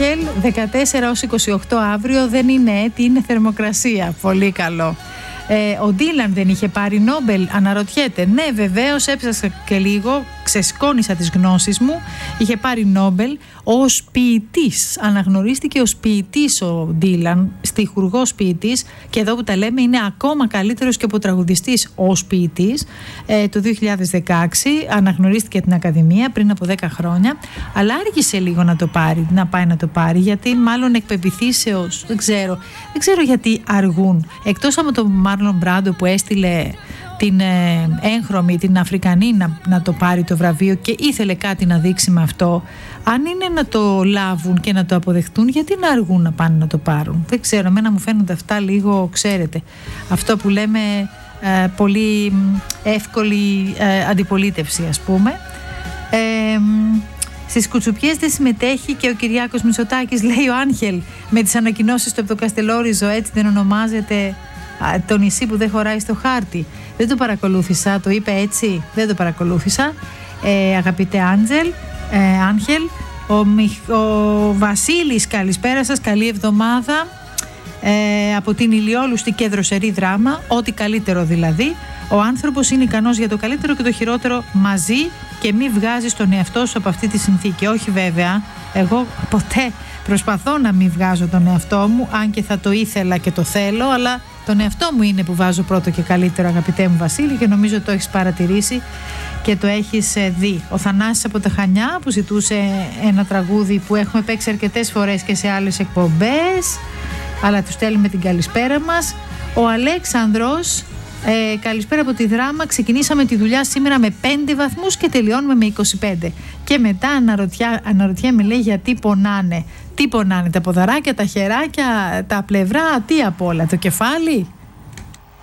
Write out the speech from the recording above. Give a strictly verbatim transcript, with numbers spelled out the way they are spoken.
Άγγελ, δεκατέσσερα έως είκοσι οκτώ αύριο, δεν είναι έτη, είναι θερμοκρασία. Πολύ καλό. Ε, ο Ντίλαν δεν είχε πάρει Νόμπελ, αναρωτιέται. Ναι, βεβαίως, έψαξα και λίγο, ξεσκόνησα τις γνώσεις μου. Είχε πάρει Νόμπελ ως ποιητής. Αναγνωρίστηκε ως ποιητής ο Ντίλαν, στιχουργός ποιητής, και εδώ που τα λέμε είναι ακόμα καλύτερος και από τραγουδιστής ως ποιητής. Ε, το δύο χιλιάδες δεκαέξι αναγνωρίστηκε την Ακαδημία πριν από δέκα χρόνια, αλλά άργησε λίγο να το πάρει, να πάει να το πάρει, γιατί μάλλον εκπεποιθήσεως, δεν ξέρω, δεν ξέρω γιατί αργούν. Εκτός από τον Μάρλον Μπράντο που έστειλε την ε, έγχρωμη, την Αφρικανή να, να το πάρει το βραβείο και ήθελε κάτι να δείξει με αυτό, αν είναι να το λάβουν και να το αποδεχτούν, γιατί να αργούν να πάνε να το πάρουν? Δεν ξέρω, εμένα μου φαίνονται αυτά λίγο, ξέρετε, αυτό που λέμε ε, πολύ εύκολη ε, αντιπολίτευση, ας πούμε. ε, Στις κουτσουπιές δεν συμμετέχει και ο Κυριάκος Μητσοτάκης, λέει ο Άγγελ, με τις ανακοινώσεις του από το Καστελόριζο, έτσι δεν ονομάζεται το νησί που δεν χωράει στο χάρτη? Δεν το παρακολούθησα, το είπε έτσι, δεν το παρακολούθησα. ε, Αγαπητέ Άντζελ, ε, Άγγελ, ο, Μιχ, ο Βασίλης, καλησπέρα σας, καλή εβδομάδα, ε, από την ηλιόλουστη και δροσερή δράμα, ό,τι καλύτερο δηλαδή. Ο άνθρωπος είναι ικανός για το καλύτερο και το χειρότερο μαζί και μη βγάζεις τον εαυτό σου από αυτή τη συνθήκη. Όχι βέβαια, εγώ ποτέ προσπαθώ να μην βγάζω τον εαυτό μου, αν και θα το ήθελα και το θέλω, αλλά τον εαυτό μου είναι που βάζω πρώτο και καλύτερο, αγαπητέ μου Βασίλη, και νομίζω το έχεις παρατηρήσει και το έχεις δει. Ο Θανάσης από τα Χανιά που ζητούσε ένα τραγούδι που έχουμε παίξει αρκετές φορές και σε άλλες εκπομπές, αλλά του στέλνουμε την καλησπέρα μας. Ο Αλέξανδρος, ε, καλησπέρα από τη Δράμα, ξεκινήσαμε τη δουλειά σήμερα με πέντε βαθμούς και τελειώνουμε με είκοσι πέντε. Και μετά αναρωτιά, αναρωτιέμαι, λέει, γιατί πονάνε. Τι πονάνε, τα ποδαράκια, τα χεράκια, τα πλευρά, τι απ' όλα, το κεφάλι?